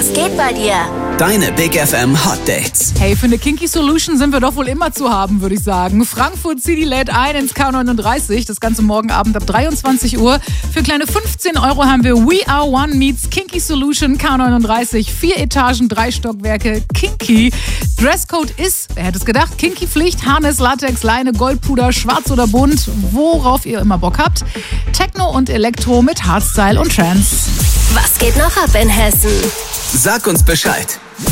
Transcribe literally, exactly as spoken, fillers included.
geht bei dir? Deine Big F M Hot Dates. Hey, für eine Kinky Solution sind wir doch wohl immer zu haben, würde ich sagen. Frankfurt City lädt ein ins K neununddreißig. Das Ganze morgen Abend ab dreiundzwanzig Uhr. Für kleine fünfzehn Euro haben wir We Are One meets Kinky Solution K neununddreißig. Vier Etagen, drei Stockwerke, Kinky. Dresscode ist, wer hätte es gedacht, Kinky-Pflicht, Harness, Latex, Leine, Goldpuder, schwarz oder bunt, worauf ihr immer Bock habt. Techno und Elektro mit Hardstyle und Trance. Was geht noch ab in Hessen? Sag uns Bescheid.